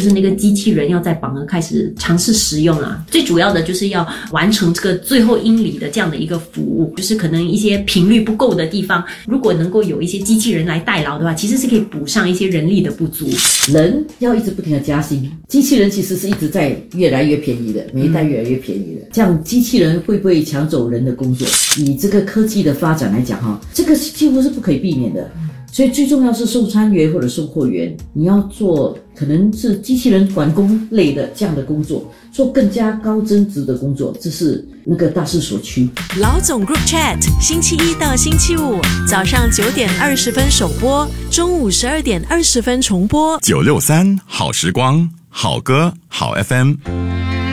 就是那个机器人要在榜儿开始尝试使用啦。最主要的就是要完成这个最后英里的这样的一个服务，就是可能一些频率不够的地方，如果能够有一些机器人来代劳的话，其实是可以补上一些人力的不足。 人要一直不停的加薪，机器人其实是一直在越来越便宜的，每一代越来越便宜的。这样机器人会不会抢走人的工作？以这个科技的发展来讲这个几乎是不可以避免的。所以最重要是送餐员或者送货员，你要做可能是机器人管工类的这样的工作，做更加高增值的工作，这是那个大势所趋。 老总 Group Chat 星期一到星期五早上9点20分首播，中午12点20分重播。 963好时光，好歌好 FM。